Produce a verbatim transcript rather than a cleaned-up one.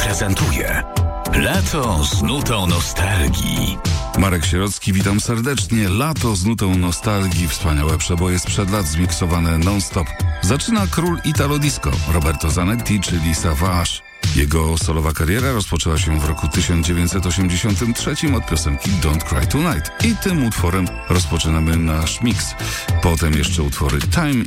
prezentuje Lato z nutą nostalgii. Marek Sierocki, witam serdecznie. Lato z nutą nostalgii. Wspaniałe przeboje sprzed lat zmiksowane non-stop. Zaczyna król Italo Disco, Roberto Zanetti, czyli Savage. Jego solowa kariera rozpoczęła się w roku tysiąc dziewięćset osiemdziesiątym trzecim od piosenki Don't Cry Tonight. I tym utworem rozpoczynamy nasz miks. Potem jeszcze utwory Time